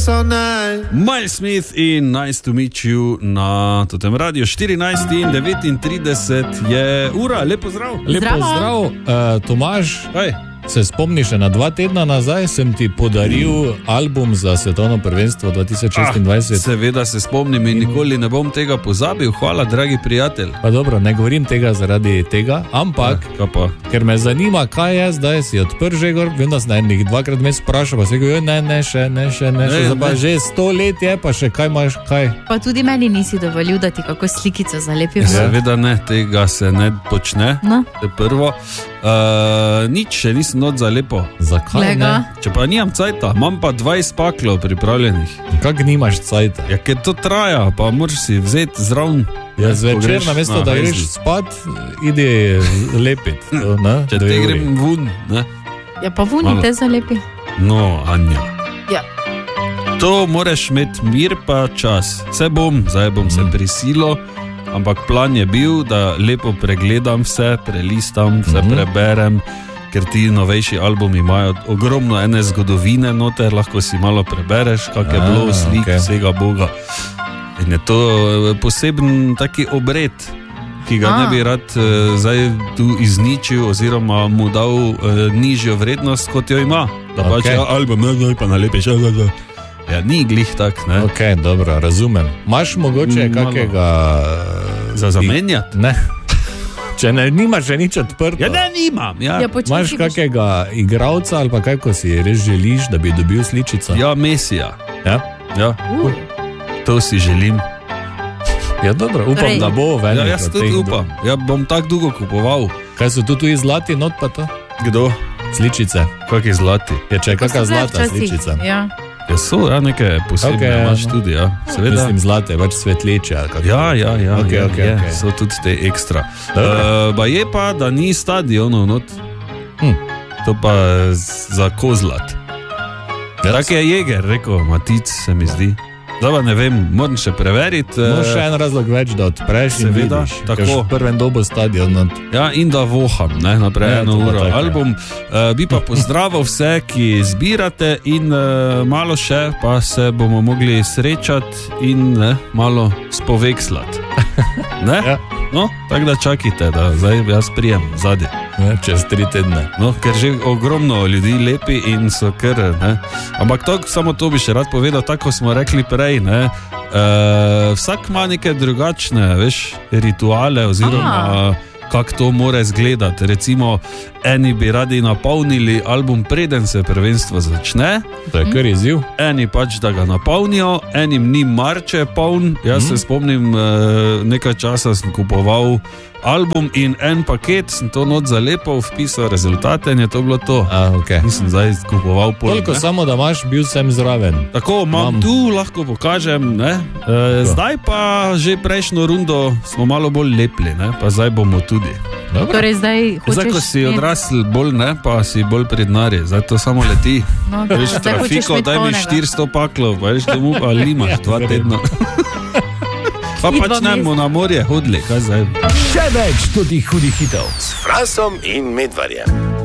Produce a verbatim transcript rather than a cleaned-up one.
so nice. Miles Smith in Nice to meet you na totem radio. štirinajst in devetintrideset je ura, lepo zdrav. Lepo zdrav, zdrav. Uh, Tomaž. Hej. Se spomniš, na dva tedna nazaj sem ti podaril album za svetovno prvenstvo dva tisoč šestindvajset. Ah, seveda se spomnim in nikoli ne bom tega pozabil. Hvala, dragi prijatelj. Pa dobro, ne govorim tega zaradi tega, ampak ja, ker me zanima, kaj je zdaj, si odprl že gor, vem, da sem enih dvakrat me sprašal, pa si rekel, ne, ne, še, ne, še, ne, še, ne, že sto let je, pa še kaj imaš, kaj. Pa tudi meni nisi dovolil, da ti kako slikico zalepim. Seveda ne, tega se ne počne, no. To je prvo. Uh, nič še nisem not za lepo. Zakaj Lega. ne? Če pa nimam cajta, imam pa dvajset paklov pripravljenih. Kak nimaš cajta? Ja, ker to traja, pa moraš si vzeti zraven. Ja, zvečer na mesto, da greš spat, idi lepit. To, ne? Če te grem vun, ne? Ja, pa vuni te zalepi. No, Anja. Ja. To moraš imeti mir pa čas. Vse bom, zdaj bom mm. se prisilo. Ampak plan je bil, da lepo pregledam vse, prelistam, vse mm-hmm. preberem, ker ti novejši albumi imajo ogromno ene zgodovine noter, lahko si malo prebereš, kak je A, bilo slik okay. vsega Boga. In je to poseben taki obred, ki ga A. ne bi rad uh, zdaj tu izničil oziroma mu dal uh, nižjo vrednost, kot jo ima. Da okay. pač ja, album, ne, pa nalepiš, ja, ja. Ja, ni glih tak, ne? Ok, dobro, razumem. Maš mogoče Malo. kakega... Za zamenjati? Ne. Če ne, nimaš še nič odprto. Ja, ne, nimam. Ja. Ja, Maš kakega igralca ali pa kaj, ko si res želiš, da bi dobil sličico? Ja, Mesija. Ja? Ja. Uh. To si želim. Ja, dobro, upam, Torej. da bo velik. Ja, jaz tudi upam. Ja, bom tak dolgo kupoval. Kaj so tu tudi zlati not pa to? Kdo? Sličice. Kak je zlati? Ja, če je kakšna zlata sličica. Ja. Ja, so, ja, neke posebne okay, imaš no. tudi, ja. Seveda. Mislim zlate, več svetleče. Ja, ja, ja, okay, ja, okay, je, okay. So tudi te ekstra. Uh, ba je pa, da ni stadionov not. Hm. To pa za kozlat. Ja, tak je Jeger, rekel Matic, se mi zdi. Zdaj ne vem, moram še preveriti. No, še en razlog več, da odpreš in seveda, vidiš. tako. V prvem dobu stadion. Not. Ja, in da voham, ne, naprej Ja, eno to pa uro tako, album. Uh, bi pa pozdravil vse, ki zbirate in uh, malo še, pa se bomo mogli srečati in ne, malo spovekslati. Ne? Ja. No, tako da čakajte, da zdaj jaz prijem zadnji. Ne, čez tri tedne. No, ker že ogromno ljudi lepi in so kar, ne. Ampak to, samo to bi še rad povedal, tako smo rekli prej, ne. Uh, vsak ima neke drugačne, veš, rituale oziroma kako to mora izgledati. Recimo, eni bi radi napolnili album, preden se prvenstvo začne. To je kar izziv. Eni pač, da ga napolnijo, enim ni marče poln. Jaz mm. se spomnim, nekaj časa sem kupoval album in en paket, sem to not zalepal, vpisal rezultate in je to bilo to. A, okay. Nisem zdaj kupoval pol. Toliko samo, da imaš, bil sem zraven. Tako, imam tu, lahko pokažem, ne. E, zdaj pa že prejšnjo rundo smo malo bolj lepli, ne, pa zdaj bomo tudi. Dobro. Torej zdaj hočeš... Zdaj, ko si odrasl bolj, ne, pa si bolj pridnari, zdaj to samo leti. No, veš, trafiko, daj mi štiristo paklov, pa veš, domu pa limaš dva tedna. Pa pač ne bomo na morje hodili, kaj zdaj? Še več tudi hudih hitov s Fransom in Medvarjem.